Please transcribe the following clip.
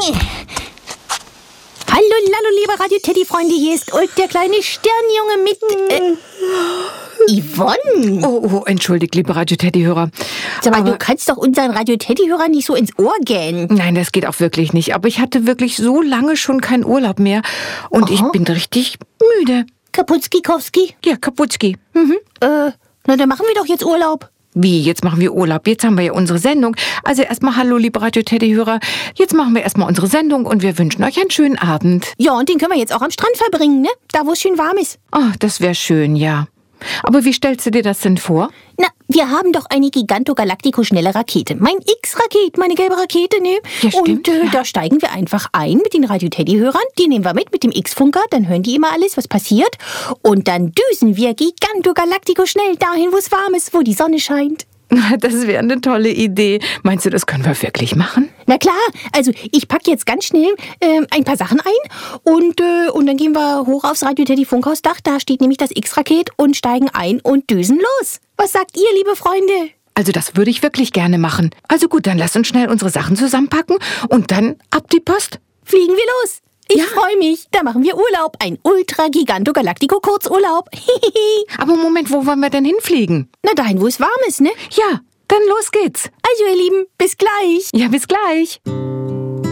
Hallo, liebe Radio-Teddy-Freunde, hier ist Ulk, der kleine Sternjunge mit... Yvonne! Oh, entschuldigt, liebe Radio-Teddy-Hörer. Sag mal, du kannst doch unseren Radio-Teddy-Hörern nicht so ins Ohr gähnen. Nein, das geht auch wirklich nicht. Aber ich hatte wirklich so lange schon keinen Urlaub mehr. Und ich bin richtig müde. Kaputski-Kowski? Ja, Kaputski. Na, dann machen wir doch jetzt Urlaub. Wie, jetzt machen wir Urlaub? Jetzt haben wir ja unsere Sendung. Also erstmal hallo, liebe Radio-Teddy-Hörer. Jetzt machen wir erstmal unsere Sendung und wir wünschen euch einen schönen Abend. Ja, und den können wir jetzt auch am Strand verbringen, ne? Da, wo es schön warm ist. Oh, das wäre schön, ja. Aber wie stellst du dir das denn vor? Na, wir haben doch eine Giganto-Galactico-schnelle Rakete. Mein X-Raket, meine gelbe Rakete, ne? Ja, stimmt, und da steigen wir einfach ein mit den Radio-Teddy-Hörern. Die nehmen wir mit dem X-Funker, dann hören die immer alles, was passiert. Und dann düsen wir Giganto-Galactico schnell dahin, wo es warm ist, wo die Sonne scheint. Das wäre eine tolle Idee. Meinst du, das können wir wirklich machen? Na klar, also ich packe jetzt ganz schnell ein paar Sachen ein und dann gehen wir hoch aufs Radio-Teddy-Funkhausdach. Da steht nämlich das X-Raket und steigen ein und düsen los. Was sagt ihr, liebe Freunde? Also das würde ich wirklich gerne machen. Also gut, dann lass uns schnell unsere Sachen zusammenpacken und dann ab die Post. Fliegen wir los. Ich freue mich. Da machen wir Urlaub. Ein Ultra-Giganto-Galactico-Kurzurlaub. Aber Moment, wo wollen wir denn hinfliegen? Na, dahin, wo es warm ist, ne? Ja, dann los geht's. Also, ihr Lieben, bis gleich. Ja, bis gleich.